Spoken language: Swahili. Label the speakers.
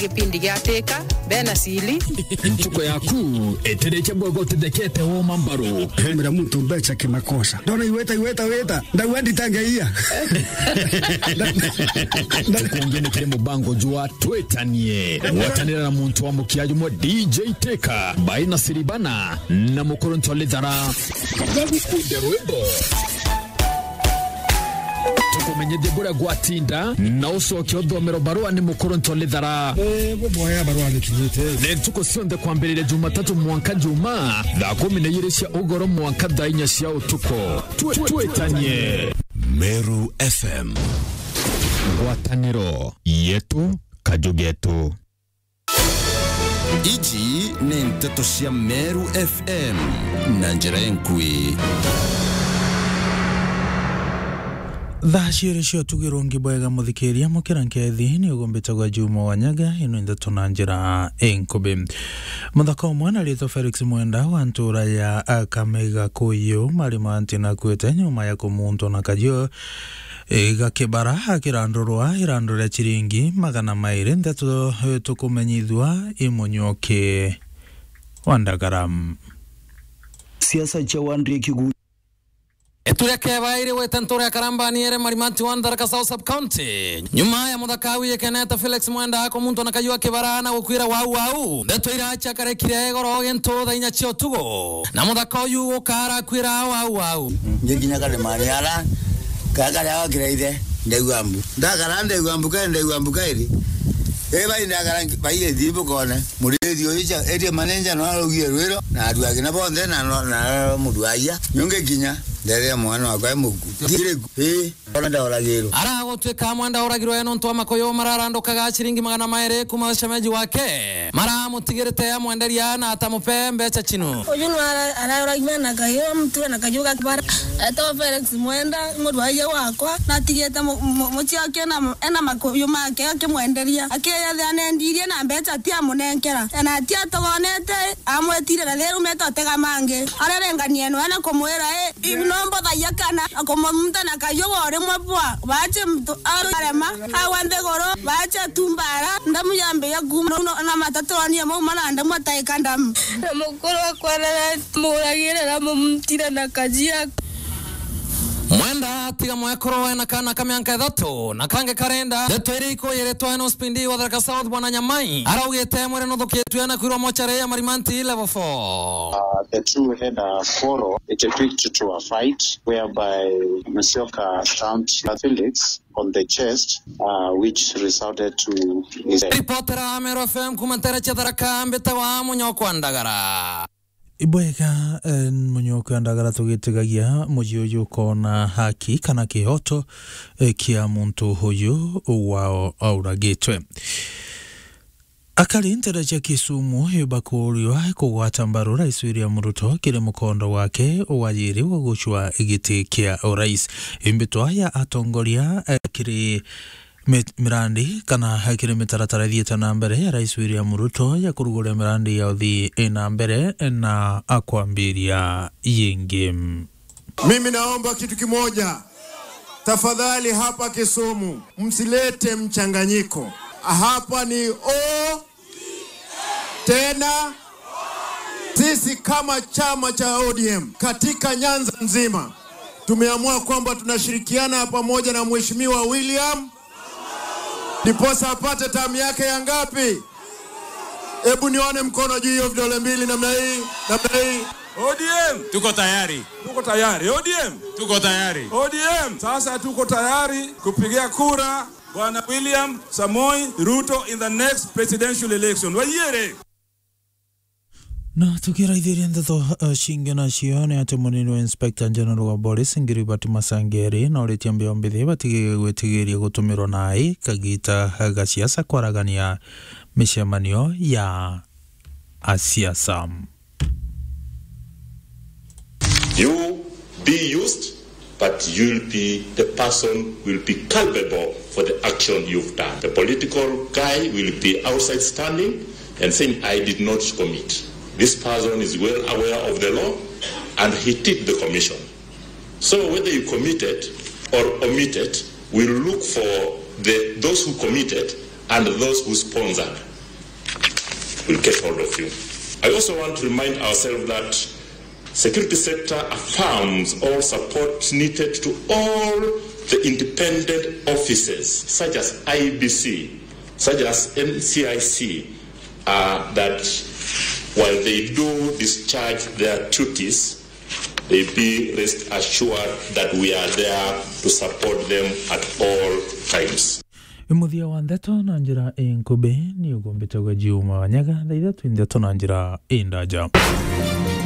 Speaker 1: kipindi gya teka bena sili
Speaker 2: ntuko yaku etereke bwogo tedekete wo mambaro
Speaker 3: mira mtu becha kimakosa ndona iweta ndawandi tangaia
Speaker 2: tukongene kile mubango jua twetanie watanira na muntu wa mukiaji mo DJ Teka baina siribana na mukoronto lidhara Nderwebo tukumenye debura gwatinda na usoke odomero barua ni mukoronto lidhara
Speaker 3: boya barua ni tunyete
Speaker 2: ne tuko sionde kwa mbelele Jumatatu mwanka Juma da 14 ugoro mwanka dainya sia utuko twetanie
Speaker 4: Meru FM
Speaker 2: Gwataniro yetu kajugetu.
Speaker 4: Iji ni nteto cia Meru FM na njira enkui
Speaker 5: Thashire cio tugirongi bwega muthikiria mukirankethi ni ugombetagwa Juma Wanyaga ino ndeto na njira enkube muthako mwana rito Felix Mwenda wa ntura ya Kamega Kuyu marima antina kwete nyuma ya kumuntu na kajio gakibara akirandurwa irandura chiringi magana maire ndeto tukumenyithwa imunyoke Wandagaram
Speaker 6: siasa cha Wandri Kigu
Speaker 7: Tureke baire wetantura karamba niere marimanti Wandara South Sub County nyuma ya mudakawi yekeneta Felix Mwenda ako muntu nakajua kibarana ukwira wau ndeto iracha karekire goro gento dainya chio tugo na mudakayu ukara kwira wau
Speaker 8: nginya kale mariara kagala wakireide ndegwambu ndegwambu kairi eba indagara baile dibo kone muredio icha eti manager no arugie rwero na adu agina bonde na muduaya nyonge ginya ndere mwana wakwa muku onda oragiro
Speaker 7: ara gotweka Mwenda oragiro eno ntwa makoyo mararando kaga chiringi magana maire kuma shameji wake mara mutigirete Mwenderia na atamupe mbecha chinu
Speaker 9: oyu ara oragima na kayo mtu na kajuga kibara eto Felix Mwenda muduaya wakwa na tigeta muchiake na ena makoyo make ake Mwenderia akeya thane ndirie na mbecha tia munenkera na tia togonete amwetire na leru meta tega mange ararengania eno ana komwera nombo dayakana akomumta na kayogo remwa bache mtu arema hawande goro bache tumbara ndamu yambe ya gumo na matatu ani mo mana ndamu taikanda mukoro kwa na muragira na mumtira na kajia
Speaker 7: Mwenda tiga mwekoro na kana kamyanka thato na kange karenda ndeto iriko yeretwa eno spindi Wandara South bwana Nyamai araugete mwere no thuketu na kwiro mochare ya marimanti level 4
Speaker 10: the two had a quarrel. It took to a fight whereby Musyoka stamped Felix on the chest, which resulted to his
Speaker 7: reporter Meru FM kumentera chadaraka mbeta wa munyoko Wandagara
Speaker 5: Ibwega munyoko Wandagara tugitigagia mujiuju kona haki kana kihoto kia muntu huyu wao auragitwe Akali ntera cha Kisumu yubakuliwa kugwata mbaru Rais William Ruto kile mukondo wake wajiri wa guchwa igiti kia urais imbitwa ya atongoria kiri mirandi kana kiri mitaratara thieta na mbere ya Rais William Ruto ya kurugura mirandi ya uthi ina mbere na akwambiria yingi.
Speaker 11: Mimi naomba kitu kimoja tafadhali hapa Kisumu msilete mchanganyiko. Hapa ni tena sisi kama chama cha ODM katika Nyanza nzima tumeamua kwamba tunashirikiana pamoja na Mheshimiwa William ndiposa apate tamu yake ya ngapi? Hebu nione mkono juu hiyo vidole mbili namna hii.
Speaker 12: ODM tuko tayari. ODM tuko tayari. ODM sasa tuko tayari kupigia kura Bwana William Samoei Ruto in the next presidential election. Wayere.
Speaker 5: Na tukiraithiria ndeto shingana cione ati munini wa Inspector General wa Boris Ngiribati Masangeri na uritia mbio mbithi batigwitigiria gutumirwo nai kagita gaciaca kwaragania micemanio ya asiasa.
Speaker 13: You be used, but you'll be the person will be culpable for the action you've done. The political guy will be outside standing and saying, I did not commit. This person is well aware of the law and he did the commission. So whether you committed or omitted, we'll look for those who committed and those who sponsored. will get hold of you. I also want to remind ourselves that security sector affirms all support needed to all the independent offices, such as IBC, such as NCIC, that while they do discharge their duties, they be rest assured that we are there to support them at all times.
Speaker 5: Imuthia wa ndeto na njira Nkube ni ugombetagwa Juma Wanyaga thaitha twindeto na njira Indaja.